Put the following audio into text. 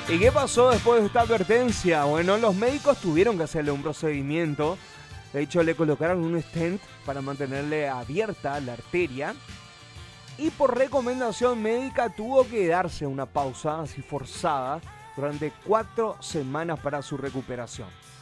¿Y qué pasó después de esta advertencia? Bueno, los médicos tuvieron que hacerle un procedimiento. De hecho, le colocaron un stent para mantenerle abierta la arteria. Y por recomendación médica tuvo que darse una pausa así forzada durante 4 semanas para su recuperación.